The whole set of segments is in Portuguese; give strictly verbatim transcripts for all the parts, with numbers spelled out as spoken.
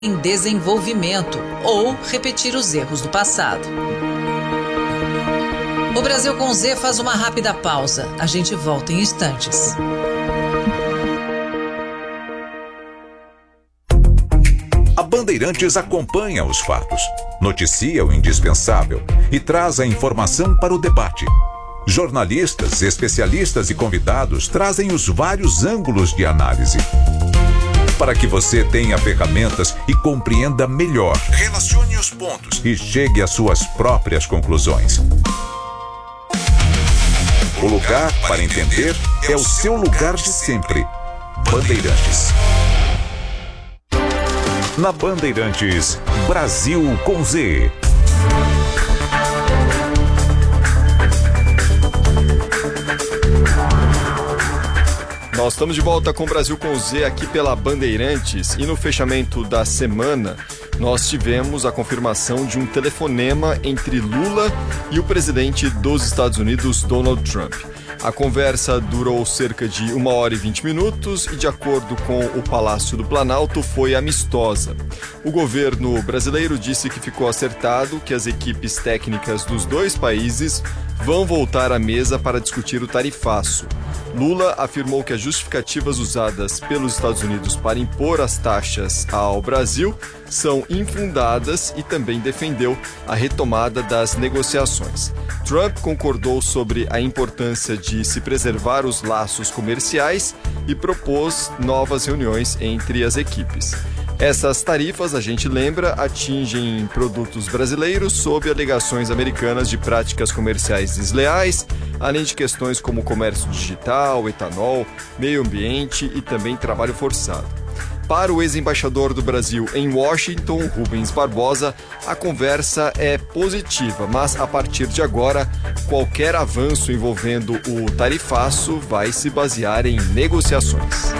em desenvolvimento ou repetir os erros do passado. O Brasil com Z faz uma rápida pausa. A gente volta em instantes. A Bandeirantes acompanha os fatos, noticia o indispensável e traz a informação para o debate. Jornalistas, especialistas e convidados trazem os vários ângulos de análise, para que você tenha ferramentas e compreenda melhor. Relacione os pontos e chegue às suas próprias conclusões. O lugar para entender é o seu lugar de sempre. Bandeirantes. Na Bandeirantes, Brasil com Z. Nós estamos de volta com o Brasil com Z aqui pela Bandeirantes e no fechamento da semana nós tivemos a confirmação de um telefonema entre Lula e o presidente dos Estados Unidos, Donald Trump. A conversa durou cerca de uma hora e vinte minutos e, de acordo com o Palácio do Planalto, foi amistosa. O governo brasileiro disse que ficou acertado que as equipes técnicas dos dois países vão voltar à mesa para discutir o tarifaço. Lula afirmou que as justificativas usadas pelos Estados Unidos para impor as taxas ao Brasil são infundadas e também defendeu a retomada das negociações. Trump concordou sobre a importância de se preservar os laços comerciais e propôs novas reuniões entre as equipes. Essas tarifas, a gente lembra, atingem produtos brasileiros sob alegações americanas de práticas comerciais desleais, além de questões como comércio digital, etanol, meio ambiente e também trabalho forçado. Para o ex-embaixador do Brasil em Washington, Rubens Barbosa, a conversa é positiva, mas a partir de agora, qualquer avanço envolvendo o tarifaço vai se basear em negociações.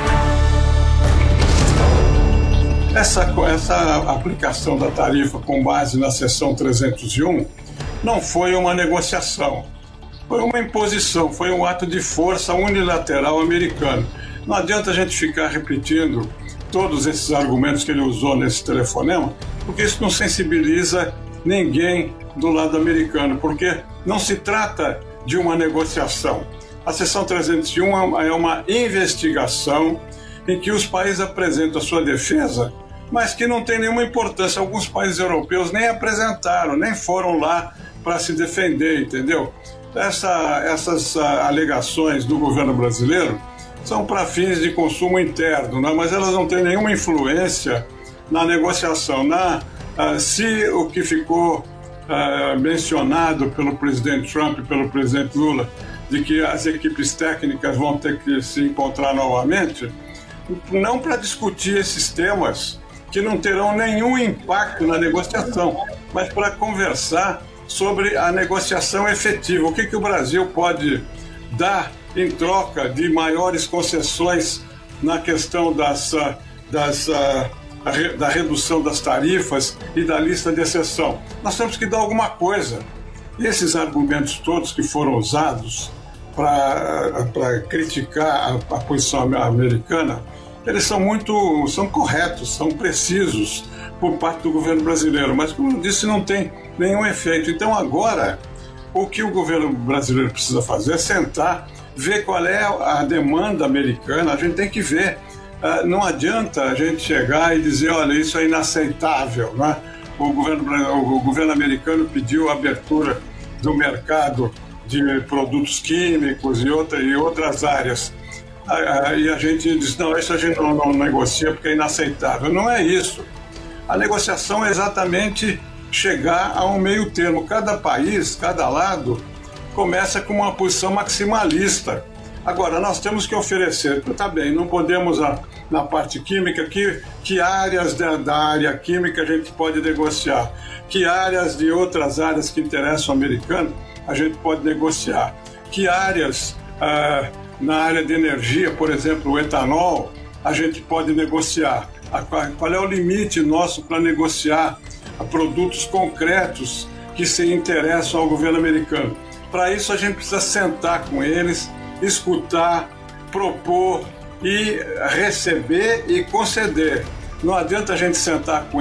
Essa, essa aplicação da tarifa com base na seção trezentos e um não foi uma negociação, foi uma imposição, foi um ato de força unilateral americano. Não adianta a gente ficar repetindo todos esses argumentos que ele usou nesse telefonema, porque isso não sensibiliza ninguém do lado americano, porque não se trata de uma negociação. A seção trezentos e um é uma investigação em que os países apresentam a sua defesa, mas que não tem nenhuma importância. Alguns países europeus nem apresentaram, nem foram lá para se defender, entendeu? Essa, essas uh, alegações do governo brasileiro são para fins de consumo interno, né? Mas elas não têm nenhuma influência na negociação. Na, uh, se o que ficou uh, mencionado pelo presidente Trump e pelo presidente Lula, de que as equipes técnicas vão ter que se encontrar novamente, não para discutir esses temas que não terão nenhum impacto na negociação, mas para conversar sobre a negociação efetiva. O que, que o Brasil pode dar em troca de maiores concessões na questão das, das, da redução das tarifas e da lista de exceção. Nós temos que dar alguma coisa. E esses argumentos todos que foram usados para criticar a, a posição americana, eles são muito, são corretos, são precisos por parte do governo brasileiro, mas, como eu disse, não tem nenhum efeito. Então, agora, o que o governo brasileiro precisa fazer é sentar, ver qual é a demanda americana. A gente tem que ver. Uh, não adianta a gente chegar e dizer, olha, isso é inaceitável, né? O governo, o governo americano pediu a abertura do mercado de produtos químicos e, outra, e outras áreas. E a gente diz, não, isso a gente não, não negocia porque é inaceitável. Não é isso. A negociação é exatamente chegar a um meio termo. Cada país, cada lado, começa com uma posição maximalista. Agora, nós temos que oferecer, tá bem, não podemos, na parte química, que, que áreas da, da área química a gente pode negociar, que áreas de outras áreas que interessam o americano a gente pode negociar, que áreas... Ah, na área de energia, por exemplo, o etanol, a gente pode negociar. Qual é o limite nosso para negociar produtos concretos que se interessam ao governo americano? Para isso, a gente precisa sentar com eles, escutar, propor e receber e conceder. Não adianta a gente sentar com